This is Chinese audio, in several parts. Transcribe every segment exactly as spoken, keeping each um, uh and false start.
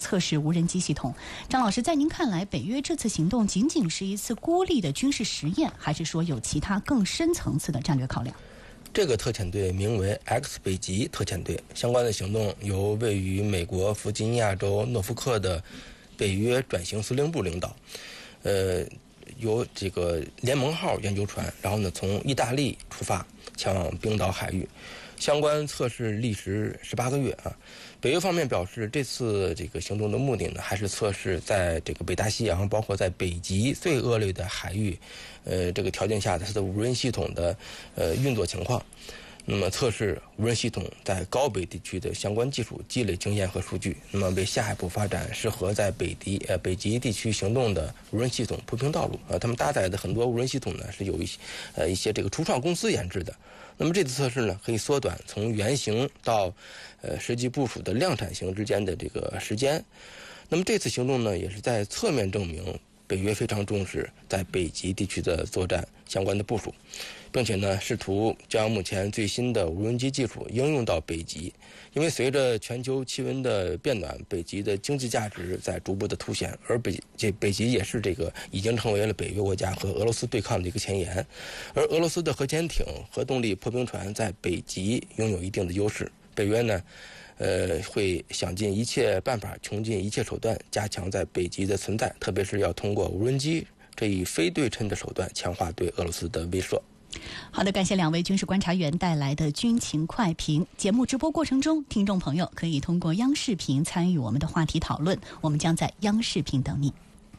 测试无人机系统。张老师，在您看来，北约这次行动仅仅是一次孤立的军事实验，还是说有其他更深层次的战略考量？ 这个特遣队名为 X 北极特遣队，相关的行动由位于美国弗吉尼亚州诺福克的北约转型司令部领导，呃，由这个联盟号研究船，然后呢从意大利出发前往冰岛海域，相关测试历时十八个月啊。北约方面表示，这次这个行动的目的呢，还是测试在这个北大西洋，包括在北极最恶劣的海域，呃，这个条件下的它的无人系统的呃运作情况。那么测试无人系统在高北地区的相关技术，积累经验和数据，那么为下一步发展适合在北极呃北极地区行动的无人系统铺平道路啊。他们搭载的很多无人系统呢，是有一些呃一些这个初创公司研制的。那么这次测试呢，可以缩短从原型到呃实际部署的量产型之间的这个时间。那么这次行动呢，也是在侧面证明北约非常重视在北极地区的作战相关的部署，并且呢，试图将目前最新的无人机技术应用到北极。因为随着全球气温的变暖，北极的经济价值在逐步的凸显，而北这北极也是这个已经成为了北约国家和俄罗斯对抗的一个前沿。而俄罗斯的核潜艇、核动力破冰船在北极拥有一定的优势。北约呢，呃，会想尽一切办法，穷尽一切手段，加强在北极的存在，特别是要通过无人机这一非对称的手段，强化对俄罗斯的威慑。 好的，感谢两位军事观察员带来的军情快评。节目直播过程中，听众朋友可以通过央视频参与我们的话题讨论，我们将在央视频等你。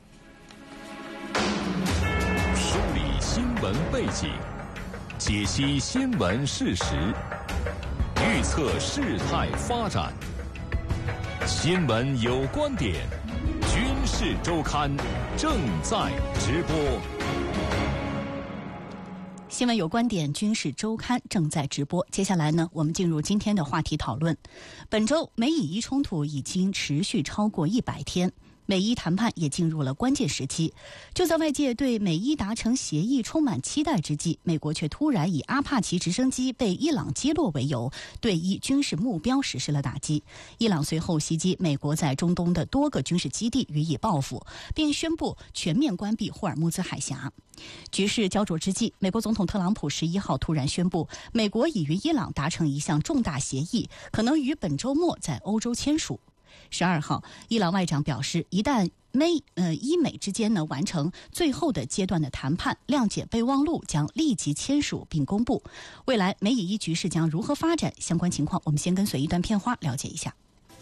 梳理新闻背景，解析新闻事实，预测事态发展。新闻有观点，军事周刊正在直播。 新闻有观点，军事周刊正在直播。接下来呢，我们进入今天的话题讨论。本周美以伊冲突已经持续超过一百天。美伊谈判也进入了关键时期，就在外界对美伊达成协议充满期待之际，美国却突然以阿帕奇直升机被伊朗击落为由，对伊军事目标实施了打击。伊朗随后袭击美国在中东的多个军事基地予以报复，并宣布全面关闭霍尔木兹海峡。局势焦灼之际，美国总统特朗普十一号突然宣布，美国已与伊朗达成一项重大协议，可能于本周末在欧洲签署。十二号，伊朗外长表示，一旦美呃伊美之间呢完成最后的阶段的谈判，谅解备忘录将立即签署并公布。未来美以伊局势将如何发展？相关情况，我们先跟随一段片花了解一下。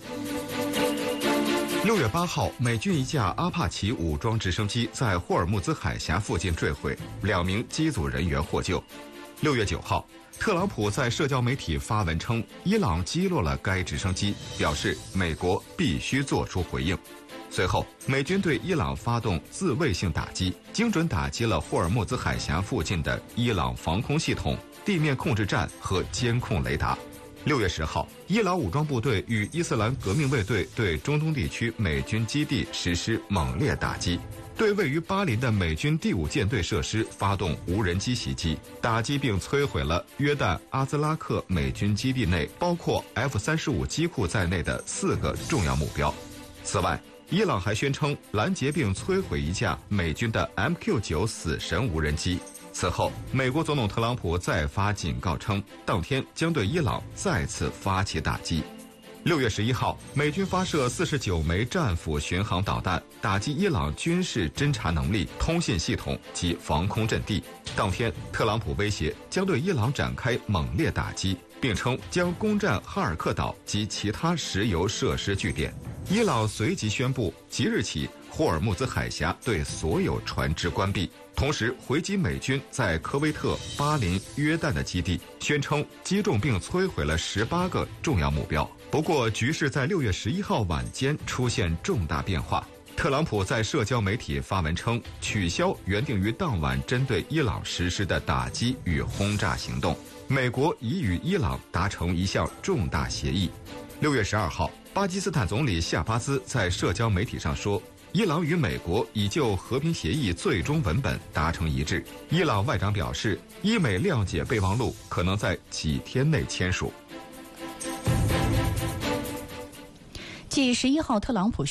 六月八号，美军一架阿帕奇武装直升机在霍尔木兹海峡附近坠毁，两名机组人员获救。六月九号，特朗普在社交媒体发文称，伊朗击落了该直升机，表示美国必须做出回应。随后，美军对伊朗发动自卫性打击，精准打击了霍尔木兹海峡附近的伊朗防空系统、地面控制站和监控雷达。六月十号，伊朗武装部队与伊斯兰革命卫队对中东地区美军基地实施猛烈打击，对位于巴林的美军第五舰队设施发动无人机袭击，打击并摧毁了约旦阿兹拉克美军基地内包括 F 三十五 机库在内的四个重要目标。此外，伊朗还宣称拦截并摧毁一架美军的 M Q 九 死神无人机。此后，美国总统特朗普再发警告称，当天将对伊朗再次发起打击。六月十一号，美军发射四十九枚战斧巡航导弹，打击伊朗军事侦察能力、通信系统及防空阵地。当天，特朗普威胁将对伊朗展开猛烈打击，并称将攻占哈尔克岛及其他石油设施据点。伊朗随即宣布，即日起霍尔木兹海峡对所有船只关闭，同时回击美军在科威特、巴林、约旦的基地，宣称击中并摧毁了十八个重要目标。不过，局势在六月十一号晚间出现重大变化。特朗普在社交媒体发文称，取消原定于当晚针对伊朗实施的打击与轰炸行动。美国已与伊朗达成一项重大协议。六月十二号，巴基斯坦总理夏巴兹在社交媒体上说，伊朗与美国已就和平协议最终文本达成一致。伊朗外长表示，伊美谅解备忘录可能在几天内签署。 继十一号特朗普